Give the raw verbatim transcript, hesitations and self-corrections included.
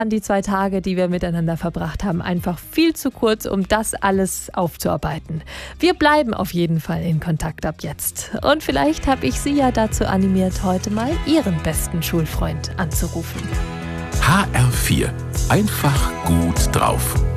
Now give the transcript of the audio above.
Die zwei Tage, die wir miteinander verbracht haben, einfach viel zu kurz, um das alles aufzuarbeiten. Wir bleiben auf jeden Fall in Kontakt ab jetzt. Und vielleicht habe ich Sie ja dazu animiert, heute mal Ihren besten Schulfreund anzurufen. H R vier. Einfach gut drauf.